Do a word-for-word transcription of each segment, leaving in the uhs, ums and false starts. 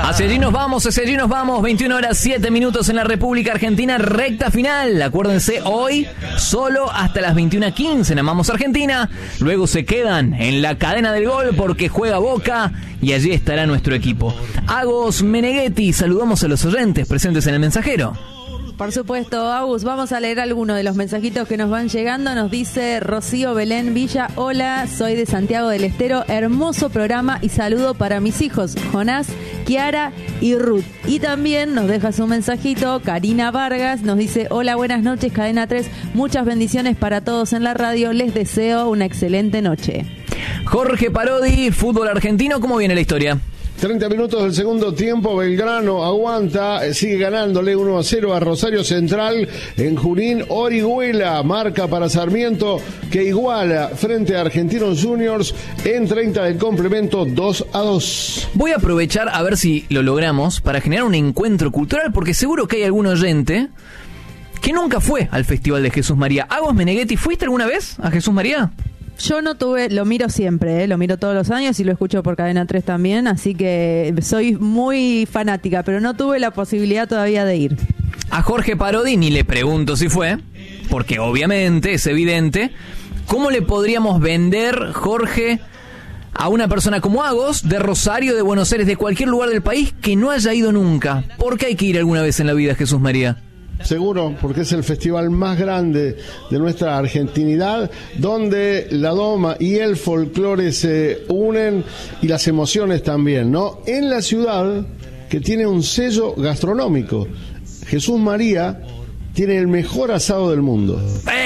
Hacia allí nos vamos, hacia allí nos vamos. veintiuna horas siete minutos en la República Argentina, recta final. Acuérdense, hoy solo hasta las veintiuna quince en Amamos Argentina. Luego se quedan en la cadena del gol porque juega Boca y allí estará nuestro equipo. Agos Meneghetti, saludamos a los oyentes presentes en el mensajero. Por supuesto, Agus, vamos a leer algunos de los mensajitos que nos van llegando. Nos dice Rocío Belén Villa: hola, soy de Santiago del Estero, hermoso programa y saludo para mis hijos, Jonás, Kiara y Ruth. Y también nos deja su mensajito Karina Vargas, nos dice: hola, buenas noches, Cadena tres, muchas bendiciones para todos en la radio, les deseo una excelente noche. Jorge Parodi, fútbol argentino, ¿cómo viene la historia? treinta minutos del segundo tiempo, Belgrano aguanta, sigue ganándole uno a cero a Rosario Central en Junín. Orihuela marca para Sarmiento, que iguala frente a Argentinos Juniors en treinta del complemento, dos a dos. Voy a aprovechar a ver si lo logramos para generar un encuentro cultural, porque seguro que hay algún oyente que nunca fue al Festival de Jesús María. Agos Meneghetti, ¿fuiste alguna vez a Jesús María? Yo no tuve, lo miro siempre, ¿eh? Lo miro todos los años y lo escucho por Cadena tres también, así que soy muy fanática, pero no tuve la posibilidad todavía de ir. A Jorge Parodi ni le pregunto si fue, porque obviamente es evidente. ¿Cómo le podríamos vender, Jorge, a una persona como Agos, de Rosario, de Buenos Aires, de cualquier lugar del país, que no haya ido nunca? ¿Por qué hay que ir alguna vez en la vida a Jesús María? Seguro, porque es el festival más grande de nuestra argentinidad, donde la doma y el folclore se unen y las emociones también, ¿no? En la ciudad, que tiene un sello gastronómico, Jesús María tiene el mejor asado del mundo.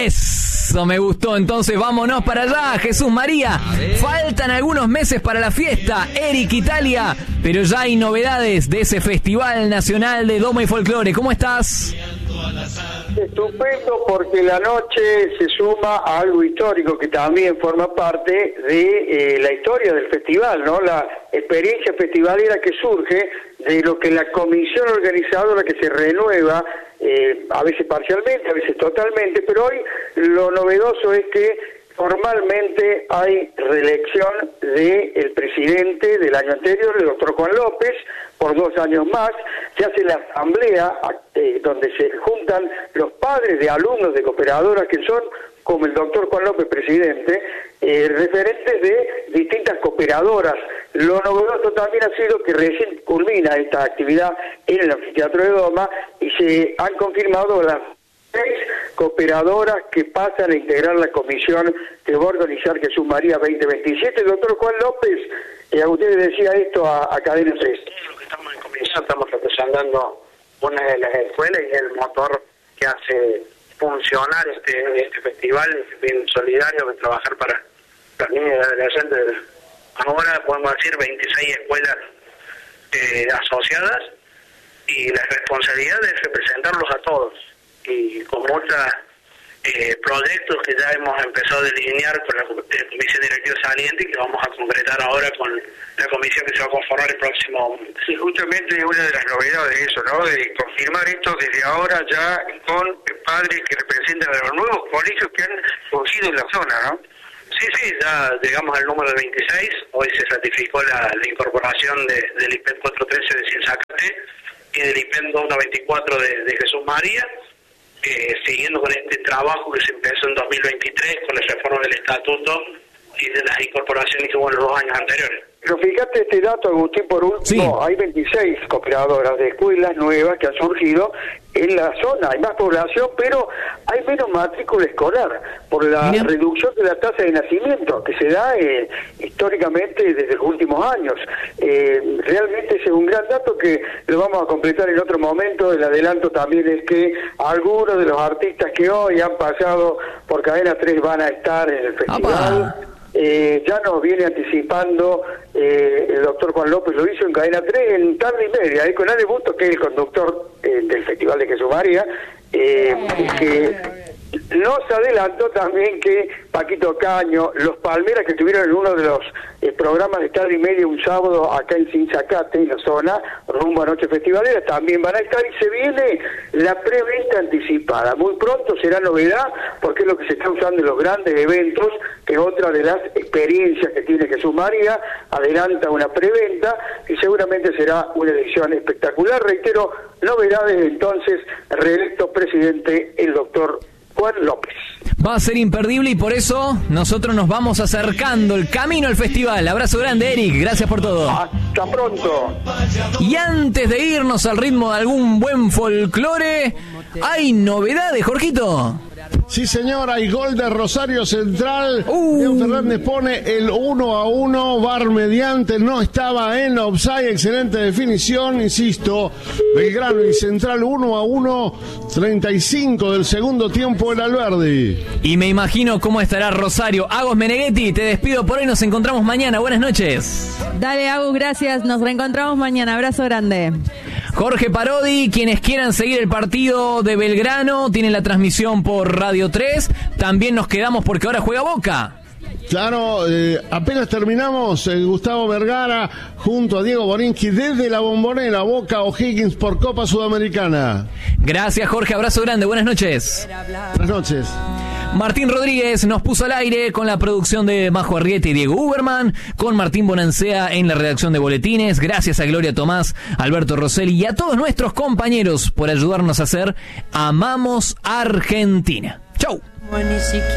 Eso me gustó, entonces vámonos para allá, Jesús María. Faltan algunos meses para la fiesta, Eric Italia, pero ya hay novedades de ese Festival Nacional de Doma y Folclore. ¿Cómo estás? Estupendo, porque la noche se suma a algo histórico que también forma parte de eh, la historia del festival, ¿no? La experiencia festivalera que surge de lo que la comisión organizadora, que se renueva eh, a veces parcialmente, a veces totalmente, pero hoy lo novedoso es que formalmente hay reelección del presidente del año anterior, el doctor Juan López, por dos años más. Se hace la asamblea eh, donde se juntan los padres de alumnos de cooperadoras que son, como el doctor Juan López, presidente, eh, referentes de distintas cooperadoras. Lo novedoso también ha sido que recién culmina esta actividad en el anfiteatro de Doma y se han confirmado las seis cooperadoras que pasan a integrar la comisión que va a organizar Jesús María veinte veintisiete. El doctor Juan López, eh, a usted le decía esto a, a Cadena tres. Lo que estamos en comisión, estamos representando una de las escuelas y el motor que hace funcionar este este festival, este bien solidario, de trabajar para las niñas y adolescentes. Ahora podemos decir veintiséis escuelas eh, asociadas, y la responsabilidad es representarlos a todos, y con muchos eh, proyectos que ya hemos empezado a delinear con la comisión directiva saliente y que vamos a concretar ahora con la comisión que se va a conformar el próximo. Sí, justamente una de las novedades de eso, ¿no? De confirmar esto desde ahora ya con padres que representan a los nuevos colegios que han surgido en la zona, ¿no? Sí, sí, ya llegamos al número de veintiséis. Hoy se ratificó la, la incorporación de, del I P E M cuatrocientos trece de Cienzacate y del I P E M doscientos veinticuatro de, de Jesús María, eh, siguiendo con este trabajo que se empezó en dos mil veintitrés con la reforma del estatuto y de las incorporaciones que hubo en los dos años anteriores. Pero fíjate este dato, Agustín, por último, sí. Hay veintiséis cooperadoras de escuelas nuevas que han surgido en la zona. Hay más población, pero hay menos matrícula escolar por la Mira. reducción de la tasa de nacimiento que se da eh, históricamente desde los últimos años. Eh, realmente ese es un gran dato que lo vamos a completar en otro momento. El adelanto también es que algunos de los artistas que hoy han pasado por Cadena tres van a estar en el festival. Eh, ya nos viene anticipando eh, el doctor Juan López, lo hizo en Cadena tres en tarde y media, eh, con Ale Busto, que es el conductor eh, del Festival de Jesús María, eh, que Nos adelantó también que Paquito Caño, los Palmeras que estuvieron en uno de los eh, programas de tarde y media un sábado acá en Sinzacate, en la zona, rumbo a Noche Festivalera, también van a estar y se viene la preventa anticipada. Muy pronto será novedad porque es lo que se está usando en los grandes eventos, que es otra de las experiencias que tiene Jesús María, adelanta una preventa y seguramente será una edición espectacular. Reitero, novedades entonces, reelecto presidente el doctor Juan López. Va a ser imperdible y por eso nosotros nos vamos acercando el camino al festival. Abrazo grande, Eric, gracias por todo. Hasta pronto. Y antes de irnos al ritmo de algún buen folclore, ¿hay novedades, Jorgito? Sí, señor, hay gol de Rosario Central. Uh. Leo Fernández pone el uno a uno. VAR mediante, no estaba en offside. Excelente definición, insisto. Belgrano y Central uno a uno. treinta y cinco del segundo tiempo el Alberdi. Y me imagino cómo estará Rosario. Agos Meneghetti, te despido por hoy. Nos encontramos mañana. Buenas noches. Dale, Agus, gracias. Nos reencontramos mañana. Abrazo grande. Jorge Parodi, quienes quieran seguir el partido de Belgrano, tienen la transmisión por Radio tres. También nos quedamos porque ahora juega Boca. Claro, eh, apenas terminamos, eh, Gustavo Vergara junto a Diego Borinsky desde la Bombonera, Boca O'Higgins por Copa Sudamericana. Gracias, Jorge, abrazo grande, buenas noches. Buenas noches. Martín Rodríguez nos puso al aire con la producción de Majo Arrieta y Diego Uberman, con Martín Bonancea en la redacción de boletines. Gracias a Gloria Tomás, Alberto Rosselli y a todos nuestros compañeros por ayudarnos a hacer Amamos Argentina. Chau.